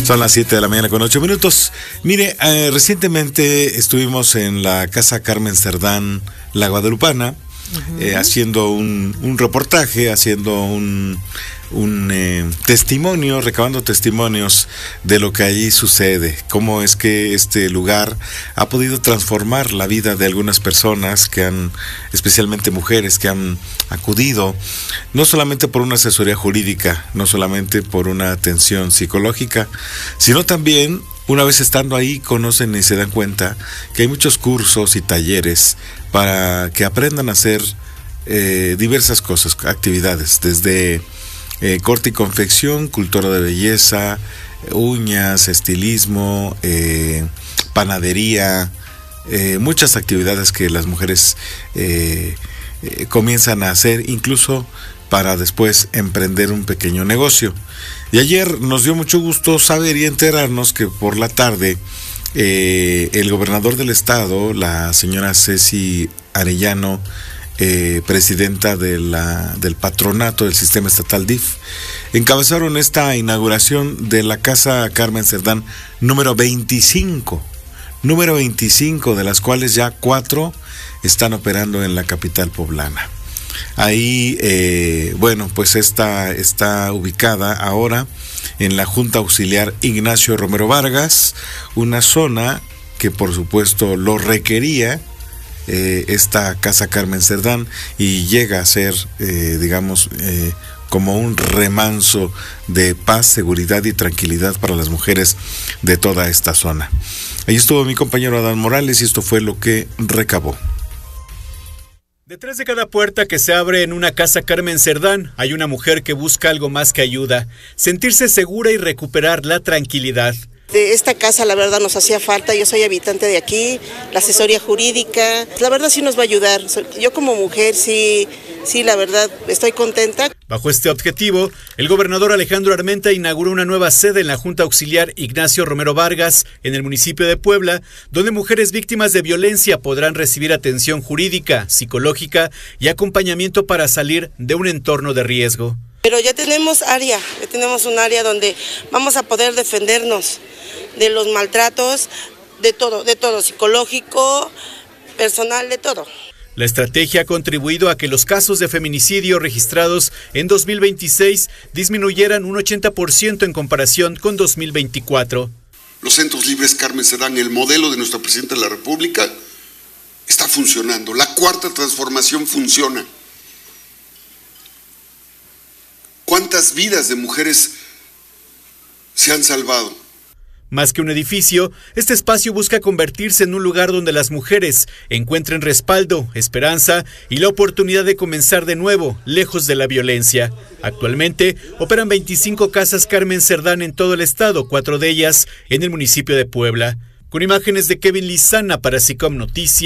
Son las 7 de la mañana con 8 minutos. Mire, recientemente estuvimos en la Casa Carmen Cerdán, la Guadalupana, haciendo un reportaje, haciendo un testimonio, recabando testimonios de lo que allí sucede, cómo es que este lugar ha podido transformar la vida de algunas personas que han, especialmente mujeres, que han acudido, no solamente por una asesoría jurídica, no solamente por una atención psicológica, sino también, una vez estando ahí, conocen y se dan cuenta que hay muchos cursos y talleres para que aprendan a hacer diversas cosas, actividades, desde corte y confección, cultura de belleza, uñas, estilismo, panadería, muchas actividades que las mujeres comienzan a hacer, incluso para después emprender un pequeño negocio. Y ayer nos dio mucho gusto saber y enterarnos que por la tarde el gobernador del estado, la señora Ceci Arellano, presidenta del patronato del sistema estatal DIF, encabezaron esta inauguración de la Casa Carmen Cerdán número 25, de las cuales ya 4 están operando en la capital poblana. Ahí, pues está ubicada ahora en la Junta Auxiliar Ignacio Romero Vargas, una zona que por supuesto lo requería, esta Casa Carmen Cerdán, y llega a ser, como un remanso de paz, seguridad y tranquilidad para las mujeres de toda esta zona. Ahí estuvo mi compañero Adán Morales y esto fue lo que recabó. Detrás de cada puerta que se abre en una Casa Carmen Cerdán hay una mujer que busca algo más que ayuda, sentirse segura y recuperar la tranquilidad. De esta casa la verdad nos hacía falta, yo soy habitante de aquí, la asesoría jurídica, la verdad sí nos va a ayudar. Yo como mujer sí, la verdad estoy contenta. Bajo este objetivo, el gobernador Alejandro Armenta inauguró una nueva sede en la Junta Auxiliar Ignacio Romero Vargas, en el municipio de Puebla, donde mujeres víctimas de violencia podrán recibir atención jurídica, psicológica y acompañamiento para salir de un entorno de riesgo. Pero ya tenemos un área donde vamos a poder defendernos de los maltratos, de todo, psicológico, personal, de todo. La estrategia ha contribuido a que los casos de feminicidio registrados en 2026 disminuyeran un 80% en comparación con 2024. Los centros libres Carmen Cerdán, el modelo de nuestra presidenta de la República, está funcionando. La cuarta transformación funciona. ¿Cuántas vidas de mujeres se han salvado? Más que un edificio, este espacio busca convertirse en un lugar donde las mujeres encuentren respaldo, esperanza y la oportunidad de comenzar de nuevo, lejos de la violencia. Actualmente, operan 25 casas Carmen Cerdán en todo el estado, 4 de ellas en el municipio de Puebla. Con imágenes de Kevin Lizana para SICOM Noticias.